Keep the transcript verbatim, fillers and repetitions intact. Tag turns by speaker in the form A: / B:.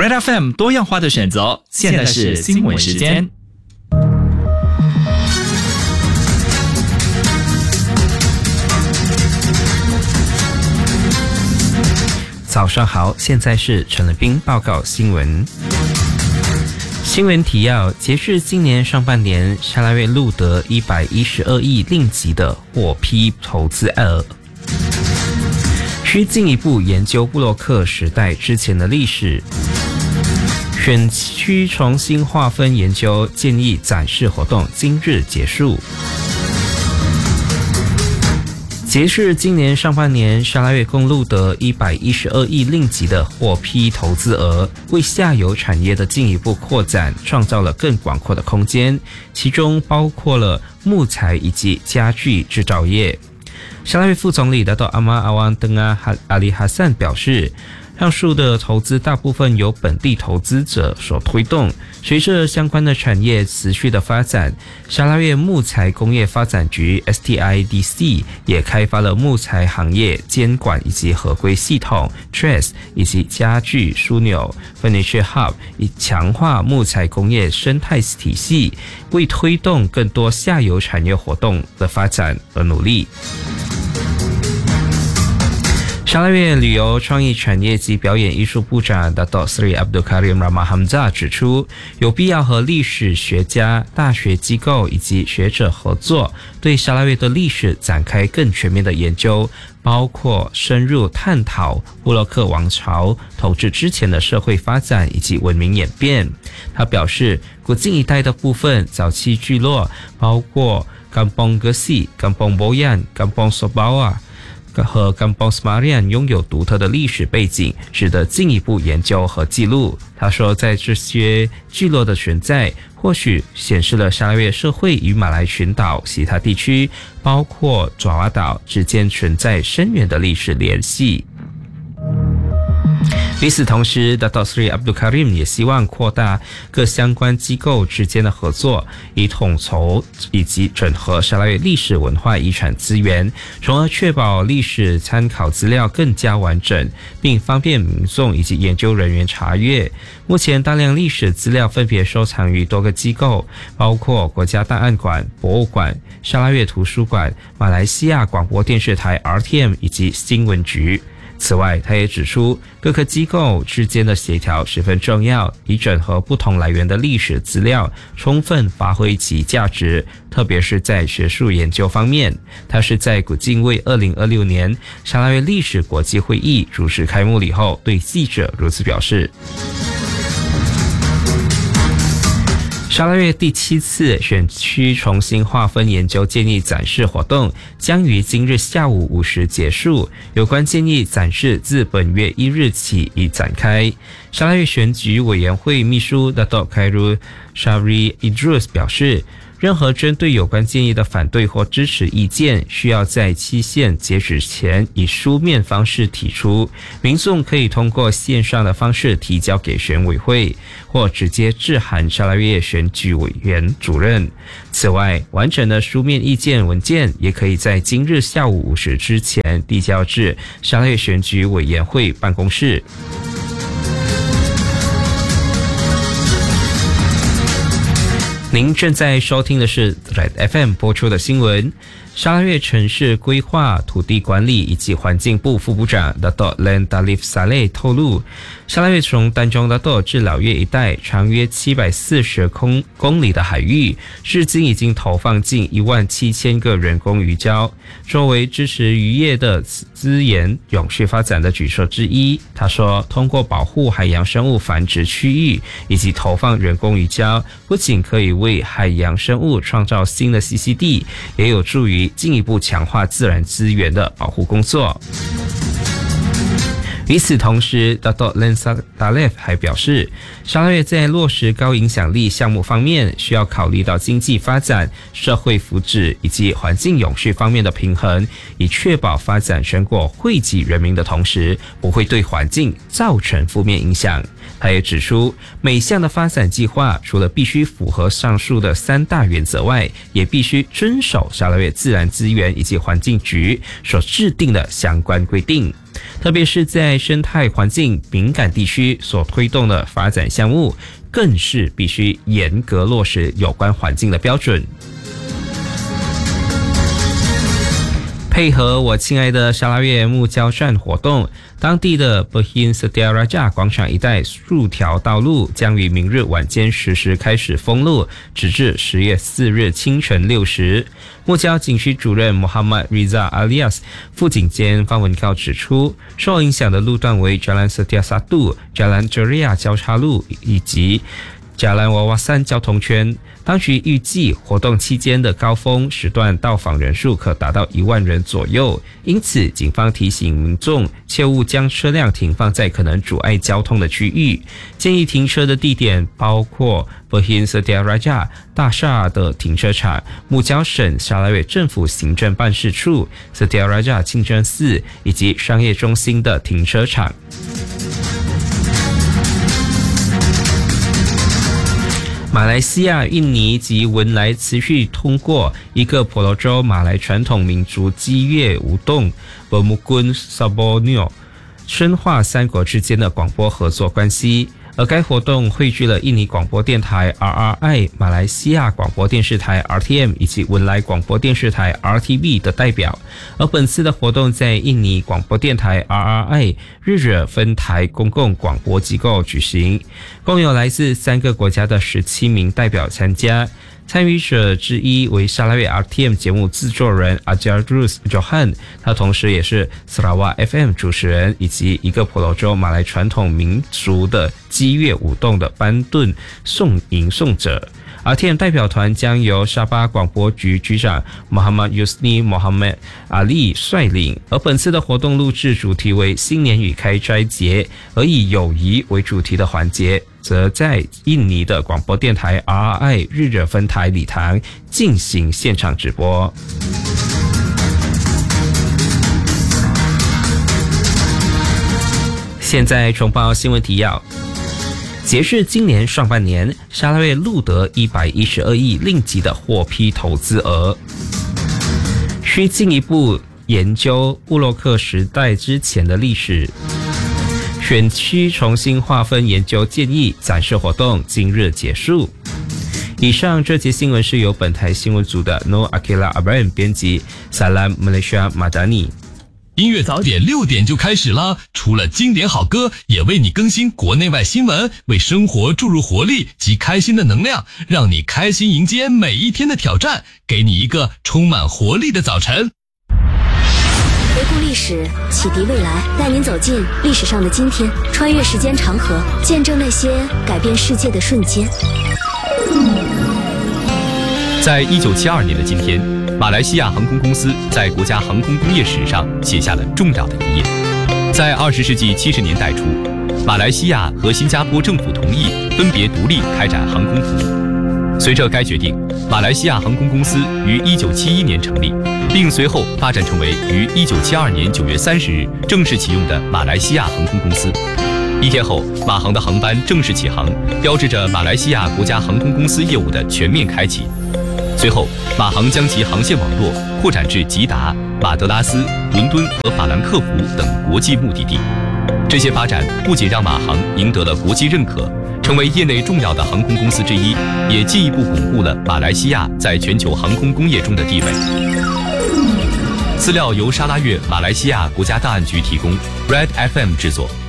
A: Red F M 多样化的选择，现在是新闻时间。
B: 早上好，现在是陈乐斌报告新闻。新闻提要：截至今年上半年，沙拉越录得一百一十二亿令吉的获批投资额。需进一步研究布洛克时代之前的历史。选区重新划分研究建议展示活动今日结束。截至今年上半年，沙拉越共录得一百一十二亿令吉的获批投资额，为下游产业的进一步扩展创造了更广阔的空间，其中包括了木材以及家具制造业。沙拉越副总理达多阿马阿旺登阿阿里哈散表示，上述的投资大部分由本地投资者所推动。随着相关的产业持续的发展，沙拉越木材工业发展局 S T I D C 也开发了木材行业监管以及合规系统 T R A C E 以及家具枢纽 Furniture Hub， 以强化木材工业生态体系，为推动更多下游产业活动的发展而努力。沙拉越旅游创意产业及表演艺术部长 Dato Sri Abdul Karim Rama Hamzah 指出，有必要和历史学家、大学机构以及学者合作，对沙拉越的历史展开更全面的研究，包括深入探讨布洛克王朝统治之前的社会发展以及文明演变。他表示，古晋一带的部分早期聚落包括 Kampong Gesi、Kampong Boyan、Kampong Sobawa和 Kampong Semarian 拥有独特的历史背景，值得进一步研究和记录。他说，在这些聚落的存在，或许显示了沙拉越社会与马来群岛其他地区，包括爪哇岛之间存在深远的历史联系。与此同时 Dato Sri Abdul Karim 也希望扩大各相关机构之间的合作，以统筹以及整合沙拉越历史文化遗产资源，从而确保历史参考资料更加完整，并方便民众以及研究人员查阅。目前大量历史资料分别收藏于多个机构，包括国家档案馆、博物馆、沙拉越图书馆、马来西亚广播电视台 R T M 以及新闻局。此外，他也指出，各个机构之间的协调十分重要，以整合不同来源的历史资料，充分发挥其价值，特别是在学术研究方面。他是在古晋为二零二六年沙拉越历史国际会议主持开幕礼后，对记者如此表示。沙拉越第七次选区重新划分研究建议展示活动将于今日下午五时结束，有关建议展示自本月一日起已展开。沙拉越选举委员会秘书 Dato Khairul Shafri Idrus 表示，任何针对有关建议的反对或支持意见，需要在期限截止前以书面方式提出。民众可以通过线上的方式提交给选委会，或直接致函沙拉越选举委员主任。此外，完整的书面意见文件也可以在今日下午五时之前递交至沙拉越选举委员会办公室。您正在收听的是 Red F M 播出的新闻。沙拉越城市规划、土地管理以及环境部副部长 Dato Len Talif Saleh 透露，沙拉越从丹中 Dato 至老越一带长约七百四十公里的海域，至今已经投放近一万七千个人工鱼礁，作为支持渔业的资源永续发展的举措之一。他说，通过保护海洋生物繁殖区域以及投放人工鱼礁，不仅可以为海洋生物创造新的栖息地，也有助于进一步强化自然资源的保护工作。与此同时 Dato Len Talif 还表示，沙拉越在落实高影响力项目方面，需要考虑到经济发展、社会福祉以及环境永续方面的平衡，以确保发展成果惠及人民的同时，不会对环境造成负面影响。他也指出，每项的发展计划除了必须符合上述的三大原则外，也必须遵守沙拉越自然资源以及环境局所制定的相关规定。 特别是在生态环境敏感地区所推动的发展项目，更是必须严格落实有关环境的标准。配合我亲爱的沙拉越木交站活动，当地的 Berhin Setia Raja 广场一带数条道路将于明日晚间十时开始封路，直至十月四日清晨六时。木交景区主任 Muhammad Riza Alias 副警监方文告指出，受影响的路段为 Jalan Setia Satu、Jalan Jeria 交叉路以及Jalan Wawasan 交通圈。当局预计活动期间的高峰时段到访人数可达到一万人左右，因此警方提醒民众切勿将车辆停放在可能阻碍交通的区域，建议停车的地点包括 Berhin Setia Raja 大厦的停车场、木交省沙拉越政府行政办事处、Setia Raja 清真寺以及商业中心的停车场。马来西亚、印尼及文莱持续通过一个婆罗洲马来传统民族击乐舞动 Bermukun Saborneo， 深化三国之间的广播合作关系。而该活动汇聚了印尼广播电台 R R I、 马来西亚广播电视台 R T M 以及文莱广播电视台 R T V 的代表。而本次的活动在印尼广播电台 R R I 日惹分台公共广播机构举行，共有来自三个国家的十七名代表参加。参与者之一为沙拉越 R T M 节目制作人 Ajarus Johan， 他同时也是 Sarawak F M 主持人，以及一个婆罗洲马来传统民族的击乐舞动的班顿颂吟诵者。R T M 代表团将由沙巴广播局局长 Muhammad Yusni Muhammad Ali 率领，而本次的活动录制主题为新年与开斋节，而以友谊为主题的环节则在印尼的广播电台 R R I 日惹分台礼堂进行现场直播。现在重报新闻提要。截至今年上半年，沙拉越录得一百一十二亿令吉的获批投资额。需进一步研究布洛克时代之前的历史。选区重新划分研究建议展示活动今日结束。以上这节新闻是由本台新闻组的 Noor Akila Abraham 编辑 Salam Malaysia Madani。
A: 音乐早点六点就开始啦！除了经典好歌，也为你更新国内外新闻，为生活注入活力及开心的能量，让你开心迎接每一天的挑战，给你一个充满活力的早晨。
C: 回顾历史，启迪未来，带您走进历史上的今天，穿越时间长河，见证那些改变世界的瞬间。
D: 在一九七二年的今天，马来西亚航空公司在国家航空工业史上写下了重要的一页。在二十世纪七十年代初，马来西亚和新加坡政府同意分别独立开展航空服务。随着该决定，马来西亚航空公司于一九七一年成立，并随后发展成为于一九七二年九月三十日正式启用的马来西亚航空公司。一天后，马航的航班正式起航，标志着马来西亚国家航空公司业务的全面开启。随后，马航将其航线网络扩展至吉达、马德拉斯、伦敦和法兰克福等国际目的地。这些发展不仅让马航赢得了国际认可，成为业内重要的航空公司之一，也进一步巩固了马来西亚在全球航空工业中的地位。资料由沙拉越马来西亚国家档案局提供 ，Red F M 制作。